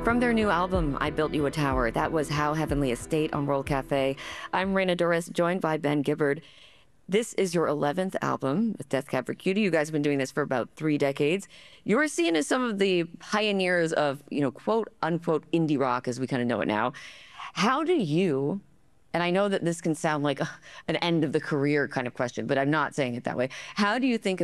From their new album, I Built You a Tower, that was How Heavenly Estate on World Cafe. I'm Raina Doris, joined by Ben Gibbard. This is your 11th album with Death Cab for Cutie. You guys have been doing this for about 3 decades. You were seen as some of the pioneers of, quote unquote, indie rock as we kind of know it now. How do you, and I know that this can sound like an end of the career kind of question, but I'm not saying it that way. How do you think